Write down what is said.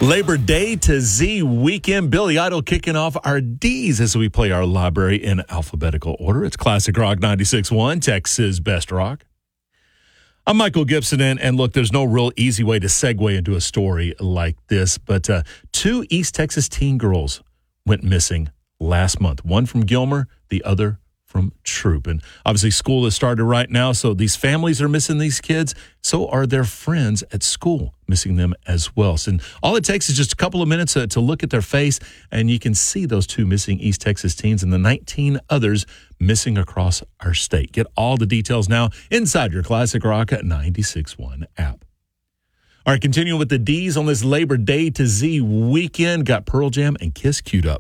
Labor Day to Z weekend. Billy Idol kicking off our D's as we play our library in alphabetical order. It's Classic Rock 96.1, Texas Best Rock. I'm Michael Gibson, and look, there's no real easy way to segue into a story like this, but two East Texas teen girls went missing last month. One from Gilmer, the other from Troop. And obviously school has started right now, so these families are missing these kids. So are their friends at school missing them as well. So, and all it takes is just a couple of minutes to look at their face, and you can see those two missing East Texas teens and the 19 others missing across our state. Get all the details now inside your Classic Rock at 96.1 app. All right, continuing with the D's on this Labor Day to Z weekend. Got Pearl Jam and Kiss queued up.